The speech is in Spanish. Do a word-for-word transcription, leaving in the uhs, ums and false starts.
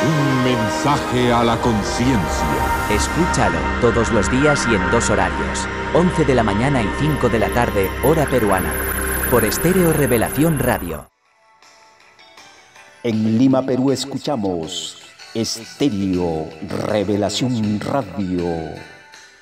Un mensaje a la conciencia. Escúchalo todos los días y en dos horarios. once de la mañana y cinco de la tarde, hora peruana. Por Estéreo Revelación Radio. En Lima, Perú, escuchamos Estéreo Revelación Radio.